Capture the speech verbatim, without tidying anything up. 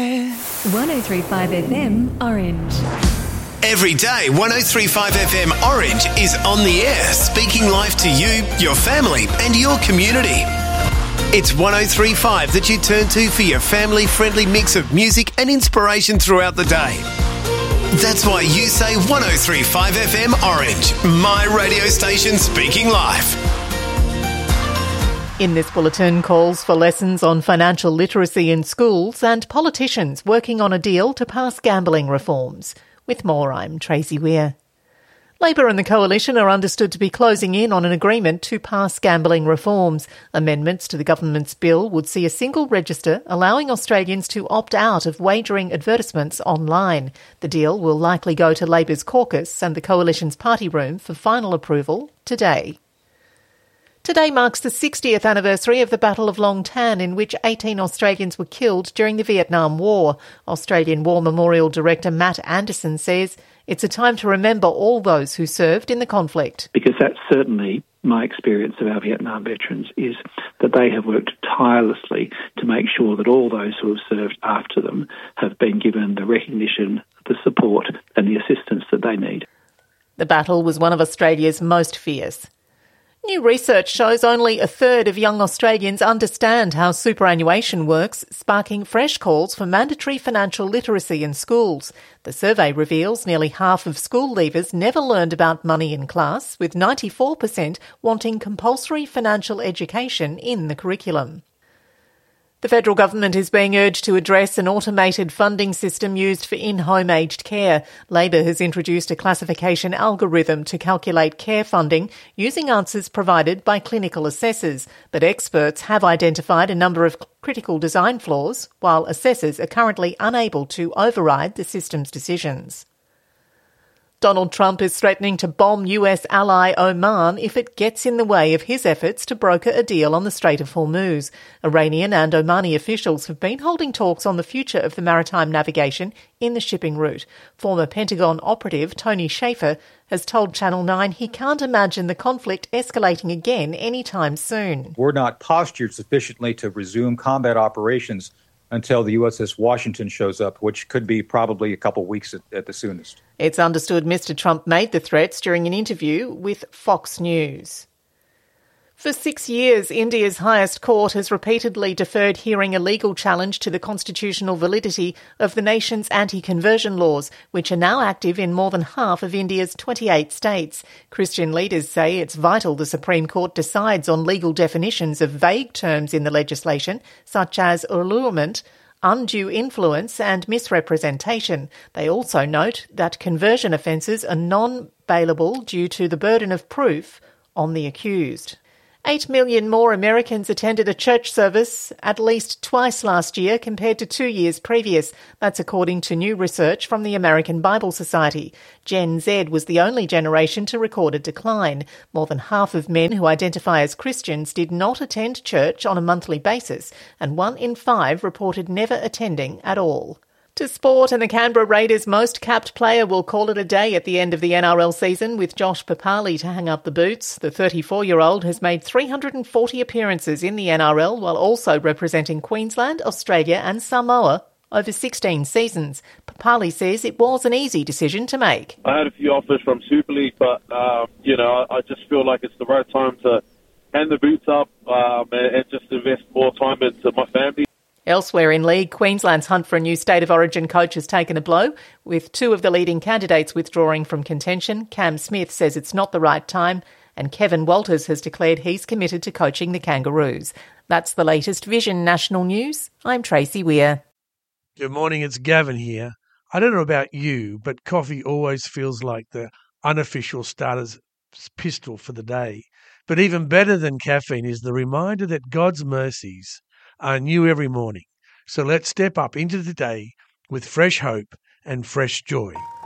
one oh three point five F M Orange. Every day, one oh three point five F M Orange is on the air, speaking life to you, your family and your community. It's one oh three point five that you turn to for your family-friendly mix of music and inspiration throughout the day. That's why you say one oh three point five F M Orange, my radio station speaking life. In this bulletin, calls for lessons on financial literacy in schools and politicians working on a deal to pass gambling reforms. With more, I'm Tracy Weir. Labor and the Coalition are understood to be closing in on an agreement to pass gambling reforms. Amendments to the government's bill would see a single register allowing Australians to opt out of wagering advertisements online. The deal will likely go to Labor's caucus and the Coalition's party room for final approval today. Today marks the sixtieth anniversary of the Battle of Long Tan, in which eighteen Australians were killed during the Vietnam War. Australian War Memorial Director Matt Anderson says it's a time to remember all those who served in the conflict. Because that's certainly my experience of our Vietnam veterans, is that they have worked tirelessly to make sure that all those who have served after them have been given the recognition, the support and the assistance that they need. The battle was one of Australia's most fierce. New research shows only a third of young Australians understand how superannuation works, sparking fresh calls for mandatory financial literacy in schools. The survey reveals nearly half of school leavers never learned about money in class, with ninety-four percent wanting compulsory financial education in the curriculum. The federal government is being urged to address an automated funding system used for in-home aged care. Labor has introduced a classification algorithm to calculate care funding using answers provided by clinical assessors, but experts have identified a number of critical design flaws, while assessors are currently unable to override the system's decisions. Donald Trump is threatening to bomb U S ally Oman if it gets in the way of his efforts to broker a deal on the Strait of Hormuz. Iranian and Omani officials have been holding talks on the future of the maritime navigation in the shipping route. Former Pentagon operative Tony Shaffer has told Channel nine he can't imagine the conflict escalating again anytime soon. We're not postured sufficiently to resume combat operations until the U S S Washington shows up, which could be probably a couple weeks at, at the soonest. It's understood Mister Trump made the threats during an interview with Fox News. For six years, India's highest court has repeatedly deferred hearing a legal challenge to the constitutional validity of the nation's anti-conversion laws, which are now active in more than half of India's twenty-eight states. Christian leaders say it's vital the Supreme Court decides on legal definitions of vague terms in the legislation, such as allurement, undue influence and misrepresentation. They also note that conversion offences are non-bailable due to the burden of proof on the accused. Eight million more Americans attended a church service at least twice last year compared to two years previous. That's according to new research from the American Bible Society. Gen Z was the only generation to record a decline. More than half of men who identify as Christians did not attend church on a monthly basis, and one in five reported never attending at all. To sport, and the Canberra Raiders' most capped player will call it a day at the end of the N R L season with Josh Papali to hang up the boots. The thirty-four-year-old has made three hundred forty appearances in the N R L while also representing Queensland, Australia and Samoa over sixteen seasons. Papali says it was an easy decision to make. I had a few offers from Super League, but, uh, you know, I just feel like it's the right time to hand the boots up um, and, and just invest more time into my family. Elsewhere in league, Queensland's hunt for a new State of Origin coach has taken a blow, with two of the leading candidates withdrawing from contention. Cam Smith says it's not the right time, and Kevin Walters has declared he's committed to coaching the Kangaroos. That's the latest Vision National News. I'm Tracy Weir. Good morning, it's Gavin here. I don't know about you, but coffee always feels like the unofficial starter's pistol for the day. But even better than caffeine is the reminder that God's mercies are new every morning. So let's step up into the day with fresh hope and fresh joy.